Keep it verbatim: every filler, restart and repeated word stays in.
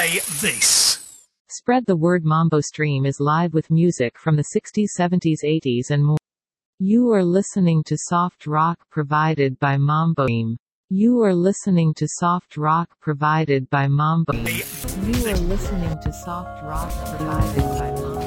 Play this. Spread the word. Mambo Stream is live with music from the sixties, seventies, eighties and more. You are listening to soft rock provided by Mambo Stream. You are listening to soft rock provided by Mambo. You are listening to soft rock provided by Mambo.